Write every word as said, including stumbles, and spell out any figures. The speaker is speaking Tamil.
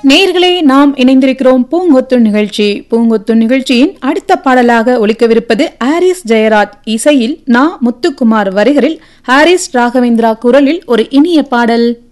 நேயர்களே, நாம் இணைந்திருக்கிறோம் பூங்கொத்து நிகழ்ச்சி. பூங்கொத்து நிகழ்ச்சியின் அடுத்த பாடலாக ஒலிக்கவிருப்பது ஹாரிஸ் ஜெயராஜ் இசையில் நா முத்துக்குமார் வரிகளில் ஹாரிஸ் ராகவேந்திரா குரலில் ஒரு இனிய பாடல்.